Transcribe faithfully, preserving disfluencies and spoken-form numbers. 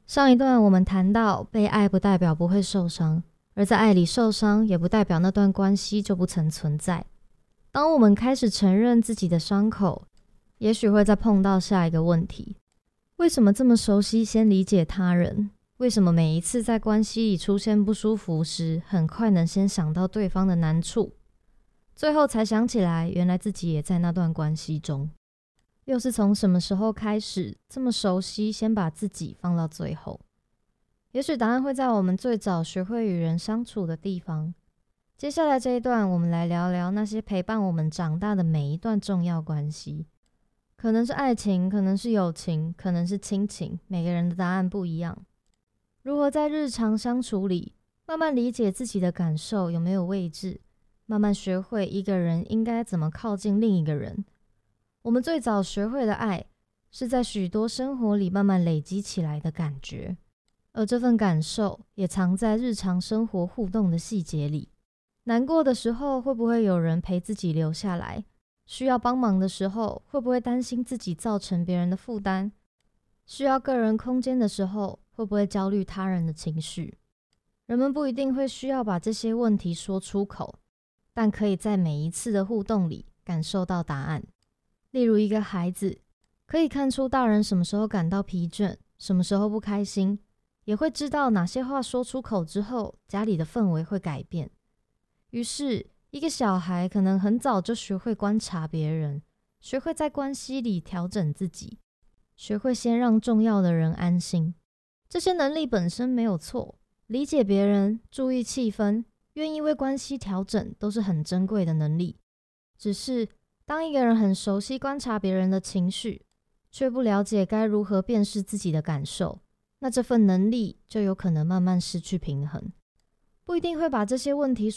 上一段我们谈到，被爱不代表不会受伤，而在爱里受伤也不代表那段关系就不曾存在。当我们开始承认自己的伤口，也许会再碰到下一个问题：为什么这么熟悉先理解他人？为什么每一次在关系里出现不舒服时，很快能先想到对方的难处，最后才想起来，原来自己也在那段关系中。又是从什么时候开始这么熟悉，先把自己放到最后？也许答案会在我们最早学会与人相处的地方。接下来这一段，我们来聊聊那些陪伴我们长大的每一段重要关系。可能是爱情，可能是友情，可能是亲情，每个人的答案不一样。如何在日常相处里，慢慢理解自己的感受有没有位置，慢慢学会一个人应该怎么靠近另一个人。我们最早学会的爱，是在许多生活里慢慢累积起来的感觉，而这份感受也藏在日常生活互动的细节里。难过的时候，会不会有人陪自己留下来？需要帮忙的时候，会不会担心自己造成别人的负担？需要个人空间的时候，会不会焦虑他人的情绪？人们不一定会需要把这些问题说出口，但可以在每一次的互动里感受到答案。例如一个孩子，可以看出大人什么时候感到疲倦，什么时候不开心，也会知道哪些话说出口之后，家里的氛围会改变。于是，一个小孩可能很早就学会观察别人，学会在关系里调整自己，学会先让重要的人安心。这些能力本身没有错，理解别人，注意气氛，愿意为关系调整，都是很珍贵的能力。只是当一个人很熟悉观察别人的情绪，却不了解该如何辨识自己的感受，那这份能力就有可能慢慢失去平衡。不一定会把这些问题